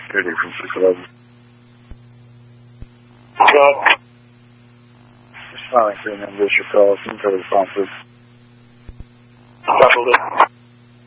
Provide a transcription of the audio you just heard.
Eddie from 611. Scott. Responding to your number, your call. Some responses. Coupled it.